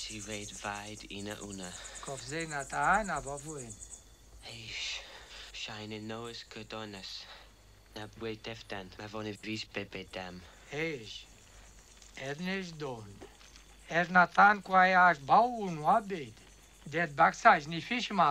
si weet weit ina una. Kof ze Natan, aber wohin? Eish, shine noes kudonas. Na bwe deftan, ma vone vis pepe dam. Ești. Ernest Don. Natan cu aia aș bau un oabed. Det baksaj ni fish ma